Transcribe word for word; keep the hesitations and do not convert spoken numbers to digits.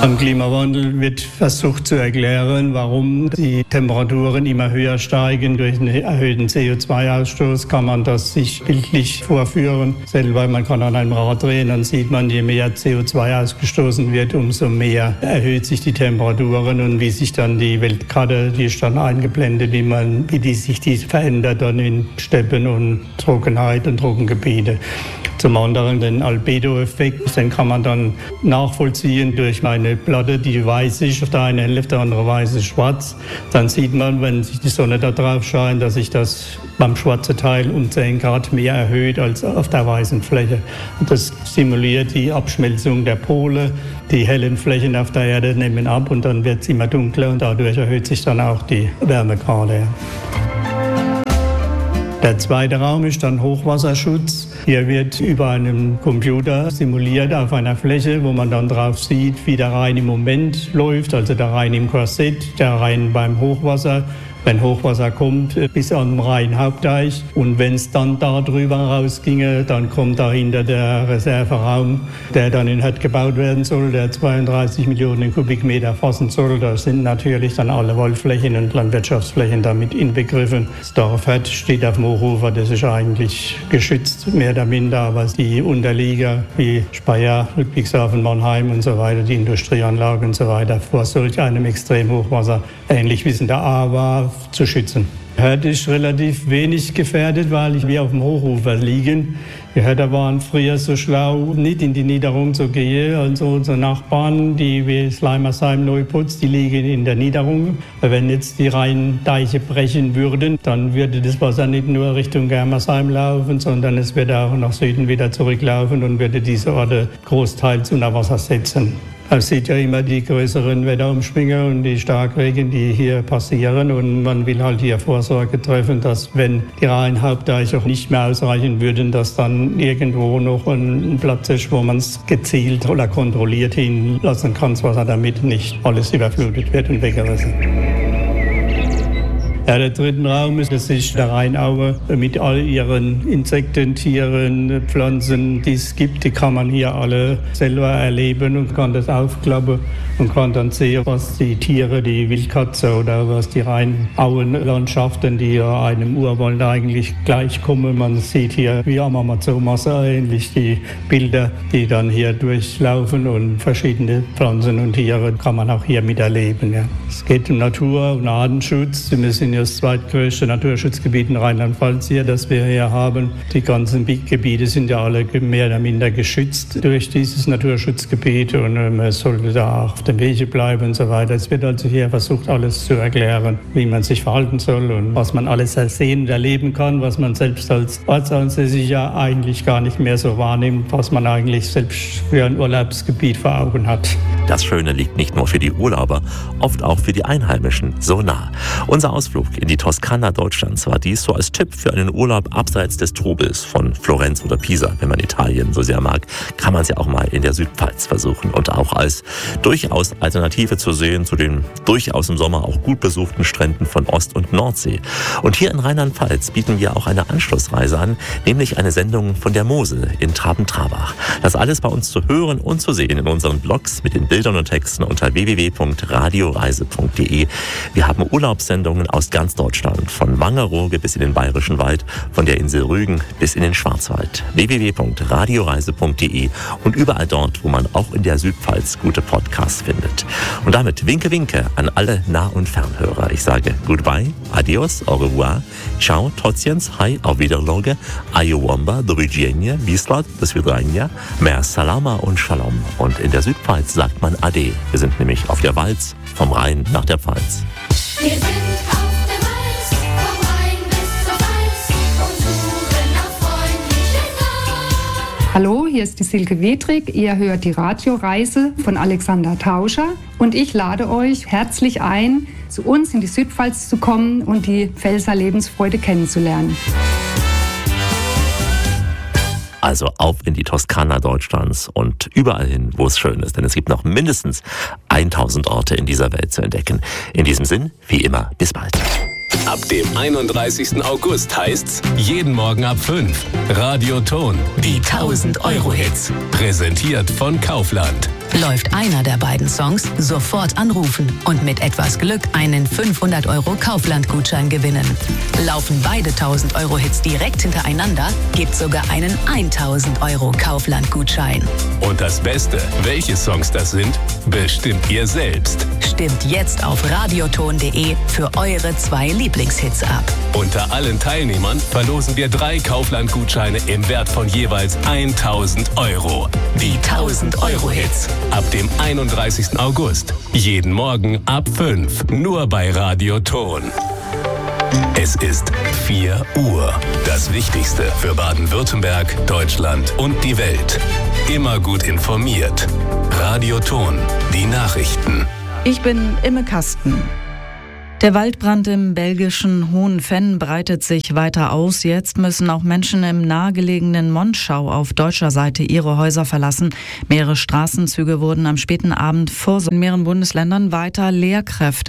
Am Klimawandel wird versucht zu erklären, warum die Temperaturen immer höher steigen. Durch einen erhöhten C O zwei Ausstoß kann man das sich bildlich vorführen. Selber, man kann an einem Rad drehen, dann sieht man, je mehr C O zwei ausgestoßen wird, umso mehr erhöht sich die Temperaturen und wie sich dann die Weltkarte, die ist dann eingeblendet, wie, man, wie die sich die verändert dann in Steppen und Trockenheit und Trockengebiete. Zum anderen den Albedo-Effekt, den kann man dann nachvollziehen durch eine Platte, die weiß ist, auf der einen Hälfte, der andere weiß ist schwarz. Dann sieht man, wenn sich die Sonne da drauf scheint, dass sich das beim schwarzen Teil um zehn Grad mehr erhöht als auf der weißen Fläche. Und das simuliert die Abschmelzung der Pole. Die hellen Flächen auf der Erde nehmen ab und dann wird es immer dunkler und dadurch erhöht sich dann auch die Wärmegrade. Der zweite Raum ist dann Hochwasserschutz. Hier wird über einen Computer simuliert auf einer Fläche, wo man dann drauf sieht, wie der Rhein im Moment läuft, also der Rhein im Korsett, der Rhein beim Hochwasser. Wenn Hochwasser kommt, bis an den Rhein-Hauptdeich. Und wenn es dann da drüber rausginge, dann kommt dahinter der Reserveraum, der dann in Hött gebaut werden soll, der zweiunddreißig Millionen Kubikmeter fassen soll. Da sind natürlich dann alle Waldflächen und Landwirtschaftsflächen damit inbegriffen. Das Dorf Hött steht auf dem Hochufer, das ist eigentlich geschützt, mehr oder minder. Aber die Unterlieger wie Speyer, Ludwigshafen, Mannheim und so weiter, die Industrieanlagen und so weiter, vor solch einem Extremhochwasser, ähnlich wie es in der A war, zu schützen. Hött ist relativ wenig gefährdet, weil wir auf dem Hochufer liegen. Die Hötter waren früher so schlau, nicht in die Niederung zu gehen. Also unsere Nachbarn, die wie Sleimersheim, Neuputz, die liegen in der Niederung. Wenn jetzt die Rheindeiche brechen würden, dann würde das Wasser nicht nur Richtung Germersheim laufen, sondern es würde auch nach Süden wieder zurücklaufen und würde diese Orte großteils unter Wasser setzen. Man sieht ja immer die größeren Wetterumschwünge und die Starkregen, die hier passieren. Und man will halt hier Vorsorge treffen, dass, wenn die Rhein-Hauptdeiche auch nicht mehr ausreichen würden, dass dann irgendwo noch ein Platz ist, wo man es gezielt oder kontrolliert hinlassen kann, was damit nicht alles überflutet wird und weggerissen. Ja, der dritte Raum ist, das ist der Rheinaue mit all ihren Insekten, Tieren, Pflanzen, die es gibt. Die kann man hier alle selber erleben und kann das aufklappen und kann dann sehen, was die Tiere, die Wildkatze oder was die Rheinauenlandschaften, die ja einem Urwald eigentlich gleichkommen. Man sieht hier wie am Amazonas ähnlich die Bilder, die dann hier durchlaufen und verschiedene Pflanzen und Tiere kann man auch hier miterleben. Ja. Es geht um Natur- und Artenschutz. Wir sind ja das zweitgrößte Naturschutzgebiet in Rheinland-Pfalz hier, das wir hier haben. Die ganzen Gebiete sind ja alle mehr oder minder geschützt durch dieses Naturschutzgebiet und man sollte da auf dem Wege bleiben und so weiter. Es wird also hier versucht, alles zu erklären, wie man sich verhalten soll und was man alles sehen und erleben kann, was man selbst als Ortsansässiger eigentlich gar nicht mehr so wahrnimmt, was man eigentlich selbst für ein Urlaubsgebiet vor Augen hat. Das Schöne liegt nicht nur für die Urlauber, oft auch für die Einheimischen so nah. Unser Ausflug in die Toskana Deutschlands war dies so als Tipp für einen Urlaub abseits des Trubels von Florenz oder Pisa. Wenn man Italien so sehr mag, kann man es ja auch mal in der Südpfalz versuchen und auch als durchaus Alternative zu sehen zu den durchaus im Sommer auch gut besuchten Stränden von Ost- und Nordsee. Und hier in Rheinland-Pfalz bieten wir auch eine Anschlussreise an, nämlich eine Sendung von der Mosel in Traben-Trabach. Das alles bei uns zu hören und zu sehen in unseren Blogs mit den Bildern und Texten unter w w w punkt radioreise punkt d e. Wir haben Urlaubssendungen aus ganz Deutschland, von Wangerooge bis in den Bayerischen Wald, von der Insel Rügen bis in den Schwarzwald. w w w punkt radioreise punkt d e und überall dort, wo man auch in der Südpfalz gute Podcasts findet. Und damit winke, winke an alle Nah- und Fernhörer. Ich sage goodbye, adios, au revoir, ciao, tociens, hi, auf Wiederloge, ayowamba, do widzenia, wislat, do svidania, mer salama und shalom. Und in der Südpfalz sagt man ade. Wir sind nämlich auf der Walz, vom Rhein nach der Pfalz. Wir sind auf der Walz, vom Rhein bis zur Pfalz und suchen nach freundlichen Gast. Hallo, hier ist die Silke Wedrig. Ihr hört die Radioreise von Alexander Tauscher. Und ich lade euch herzlich ein, zu uns in die Südpfalz zu kommen und die Pfälzer Lebensfreude kennenzulernen. Also auf in die Toskana Deutschlands und überall hin, wo es schön ist. Denn es gibt noch mindestens tausend Orte in dieser Welt zu entdecken. In diesem Sinn, wie immer, bis bald. Ab dem einunddreißigsten August heißt's jeden Morgen ab fünf. Radio Ton, die tausend Euro Hits. Präsentiert von Kaufland. Läuft einer der beiden Songs, sofort anrufen und mit etwas Glück einen fünfhundert Euro Kaufland-Gutschein gewinnen. Laufen beide tausend Euro Hits direkt hintereinander, gibt's sogar einen tausend Euro Kaufland-Gutschein. Und das Beste, welche Songs das sind, bestimmt ihr selbst. Stimmt jetzt auf radioton punkt de für eure zwei Lieblingshits ab. Unter allen Teilnehmern verlosen wir drei Kaufland-Gutscheine im Wert von jeweils tausend Euro. Die tausend Euro Hits ab dem einunddreißigsten August. Jeden Morgen ab fünf. Nur bei Radioton. Es ist vier Uhr. Das Wichtigste für Baden-Württemberg, Deutschland und die Welt. Immer gut informiert. Radioton. Die Nachrichten. Ich bin Imme Kasten. Der Waldbrand im belgischen Hohenfenn breitet sich weiter aus. Jetzt müssen auch Menschen im nahegelegenen Monschau auf deutscher Seite ihre Häuser verlassen. Mehrere Straßenzüge wurden am späten Abend vor in mehreren Bundesländern weiter Lehrkräfte